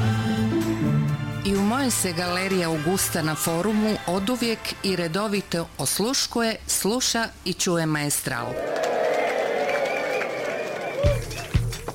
I u mojoj se galeriji Augusta na forumu oduvijek i redovito osluškuje, sluša i čuje Maestral.